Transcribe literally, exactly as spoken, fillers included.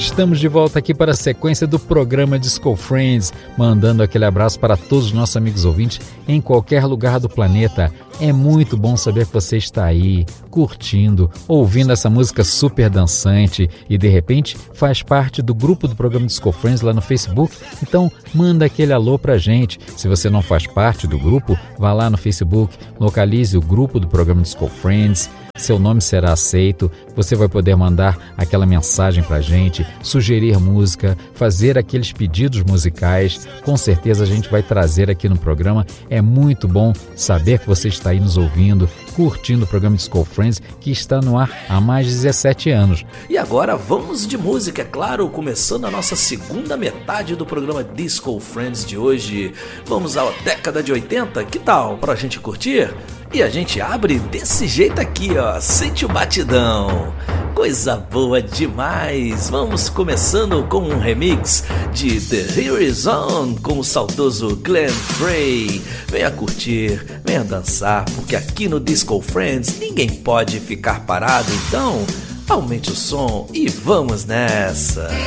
Estamos de volta aqui para a sequência do programa Disco Friends, mandando aquele abraço para todos os nossos amigos ouvintes em qualquer lugar do planeta. É muito bom saber que você está aí, curtindo, ouvindo essa música super dançante e de repente faz parte do grupo do programa Disco Friends lá no Facebook. Então manda aquele alô pra gente. Se você não faz parte do grupo, vá lá no Facebook, localize o grupo do programa Disco Friends. Seu nome será aceito, você vai poder mandar aquela mensagem pra gente, sugerir música, fazer aqueles pedidos musicais. Com certeza a gente vai trazer aqui no programa. É muito bom saber que você está aí nos ouvindo, curtindo o programa Disco Friends, que está no ar há mais de dezessete anos. E agora vamos de música, é claro, começando a nossa segunda metade do programa Disco Friends de hoje. Vamos à década de oitenta, que tal pra gente curtir? E a gente abre desse jeito aqui, ó, sente o batidão. Coisa boa demais! Vamos começando com um remix de The Here Is On com o saudoso Glenn Frey. Venha curtir, venha dançar, porque aqui no Disco Friends ninguém pode ficar parado, então aumente o som e vamos nessa!